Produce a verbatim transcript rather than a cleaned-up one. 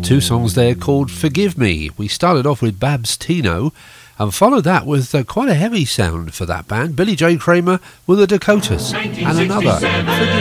Two songs there called Forgive Me. We started off with Babs Tino and followed that with uh, quite a heavy sound for that band, Billy J. Kramer with the Dakotas, and another, Forgive